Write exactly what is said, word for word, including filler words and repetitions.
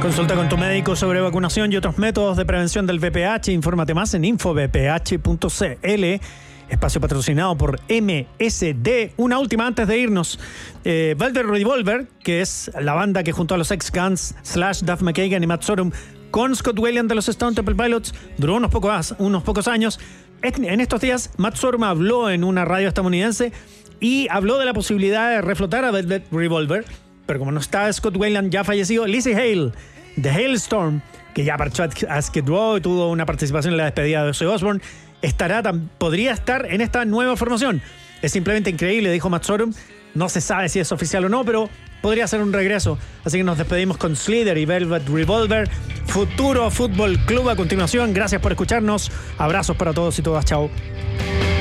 Consulta con tu médico sobre vacunación y otros métodos de prevención del V P H. Infórmate más en info v p h punto c l. Espacio patrocinado por M S D. Una última antes de irnos. Eh, Velvet Revolver, que es la banda que junto a los ex-Guns, Slash, Duff McKagan y Matt Sorum, con Scott Weiland de los Stone Temple Pilots, duró unos pocos, unos pocos años. En estos días, Matt Sorum habló en una radio estadounidense y habló de la posibilidad de reflotar a Velvet Revolver. Pero como no está Scott Weiland ya fallecido, Lizzie Hale, de Hailstorm, que ya parchó a Skid Row y tuvo una participación en la despedida de Ozzy Osbourne, estará, podría estar en esta nueva formación. Es simplemente increíble, dijo Matt Sorum. No se sabe si es oficial o no, pero podría ser un regreso. Así que nos despedimos con Slither y Velvet Revolver. Futuro Fútbol Club a continuación. Gracias por escucharnos. Abrazos para todos y todas. Chao.